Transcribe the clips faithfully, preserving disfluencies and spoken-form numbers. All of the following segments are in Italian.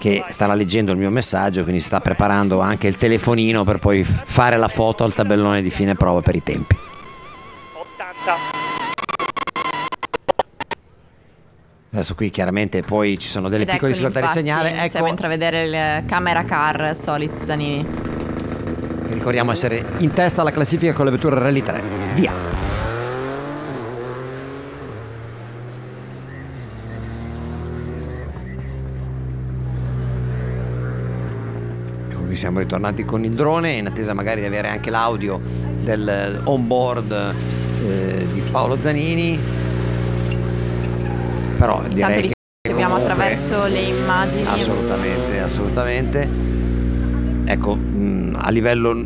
che starà leggendo il mio messaggio, quindi sta preparando anche il telefonino per poi fare la foto al tabellone di fine prova per i tempi. ottanta. Adesso qui chiaramente poi ci sono delle Ed piccole eccoli, difficoltà di infatti, segnale. iniziamo a Ecco, intravedere il camera car Soliz Zanini. che ricordiamo essere in testa alla classifica con la vettura Rally tre. Via. Ecco, qui siamo ritornati con il drone, in attesa magari di avere anche l'audio del on-board eh, di Paolo Zanini. Però Intanto direi li che seguiamo comunque, attraverso le immagini. assolutamente, assolutamente. Ecco, mh, a livello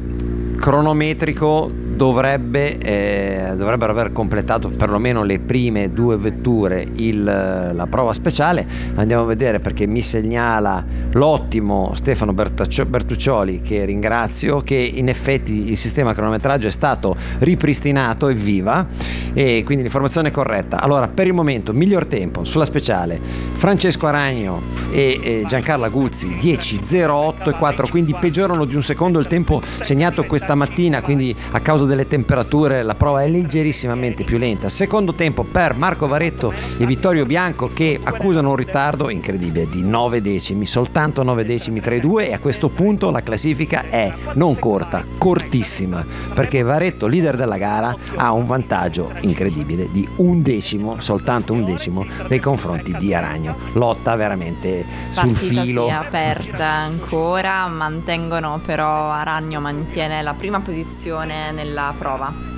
cronometrico dovrebbe eh, dovrebbero aver completato perlomeno le prime due vetture il, la prova speciale. Andiamo a vedere, perché mi segnala l'ottimo Stefano Bertaccio, Bertuccioli, che ringrazio, che in effetti il sistema cronometraggio è stato ripristinato, evviva, e quindi l'informazione è corretta. Allora, per il momento miglior tempo sulla speciale Francesco Aragno e eh, Giancarlo Guzzi dieci zero otto e quattro, quindi peggiorano di un secondo il tempo segnato questa mattina, quindi a causa delle temperature la prova è leggerissimamente più lenta. Secondo tempo per Marco Varetto e Vittorio Bianco, che accusano un ritardo incredibile di nove decimi, soltanto nove decimi tra i due, e a questo punto la classifica è non corta, cortissima, perché Varetto, leader della gara, ha un vantaggio incredibile di un decimo, soltanto un decimo, nei confronti di Aragno. Lotta veramente sul Partita filo. si è aperta ancora, mantengono però, Aragno mantiene la prima posizione nella prova.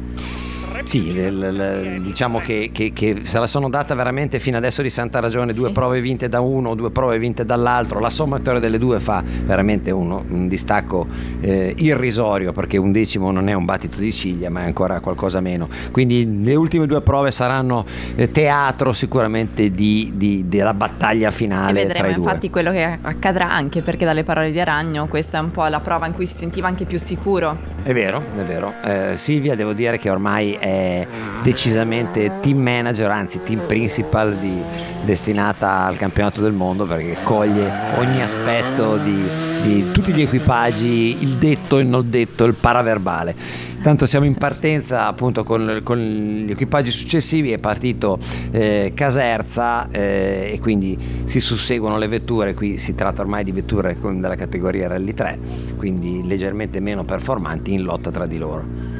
Sì, l- l- diciamo che, che, che se la sono data veramente fino adesso di santa ragione, due Sì. prove vinte da uno, due prove vinte dall'altro, la sommatoria delle due fa veramente uno, un distacco eh, irrisorio, perché un decimo non è un battito di ciglia, ma è ancora qualcosa meno. Quindi le ultime due prove saranno eh, teatro sicuramente di, di, della battaglia E finale vedremo tra i due. infatti quello che accadrà, anche perché dalle parole di Aragno questa è un po' la prova in cui si sentiva anche più sicuro. È vero, è vero. Eh, Silvia, devo dire che ormai è decisamente team manager, anzi team principal, di, destinata al campionato del mondo, perché coglie ogni aspetto di, di tutti gli equipaggi, il detto, il non detto, il paraverbale. Tanto siamo in partenza appunto con, con gli equipaggi successivi. È partito eh, Caserza eh, e quindi si susseguono le vetture. Qui si tratta ormai di vetture con, della categoria Rally tre, quindi leggermente meno performanti in lotta tra di loro.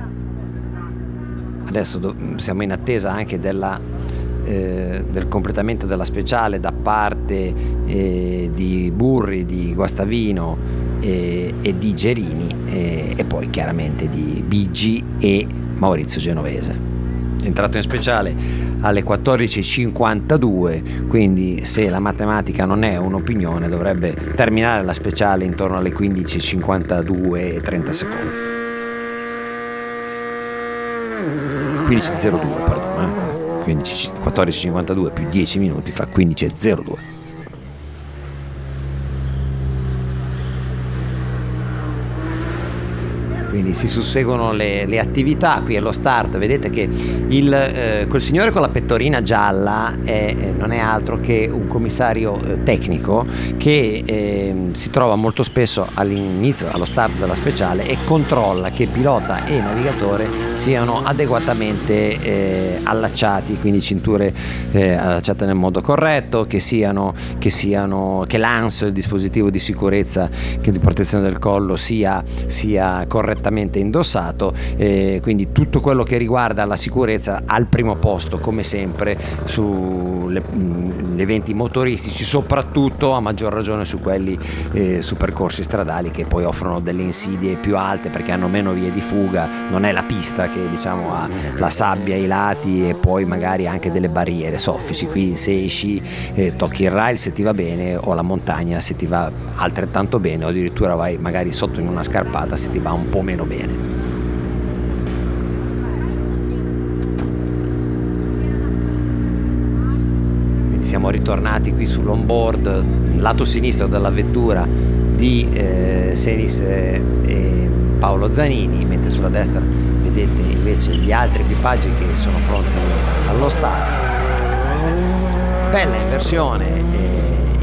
Adesso do, siamo in attesa anche della, eh, del completamento della speciale da parte eh, di Burri, di Guastavino e, e di Gerini e, e poi chiaramente di Bigi e Maurizio Genovese. È entrato in speciale alle quattordici e cinquantadue, quindi se la matematica non è un'opinione dovrebbe terminare la speciale intorno alle quindici e cinquantadue e trenta secondi. quindici e zero due, perdono, eh? quindici, quattordici e cinquantadue più dieci minuti fa quindici e zero due. Quindi si susseguono le, le attività qui allo start. Vedete che il, eh, quel signore con la pettorina gialla è, eh, non è altro che un commissario eh, tecnico che eh, si trova molto spesso all'inizio, allo start della speciale, e controlla che pilota e navigatore siano adeguatamente eh, allacciati, quindi cinture eh, allacciate nel modo corretto, che siano, che siano che l'A N S, il dispositivo di sicurezza che di protezione del collo, sia, sia correttamente indossato, eh, quindi tutto quello che riguarda la sicurezza al primo posto, come sempre sugli eventi motoristici, soprattutto a maggior ragione su quelli eh, su percorsi stradali che poi offrono delle insidie più alte perché hanno meno vie di fuga. Non è la pista che diciamo ha la sabbia ai lati e poi magari anche delle barriere soffici. Qui se esci eh, tocchi il rail se ti va bene, o la montagna se ti va altrettanto bene, o addirittura vai magari sotto in una scarpata se ti va un po' meno bene. Quindi siamo ritornati qui sull'onboard lato sinistro della vettura di eh, Senis eh, e Paolo Zanini, mentre sulla destra vedete invece gli altri equipaggi che sono pronti allo start. Bella inversione eh,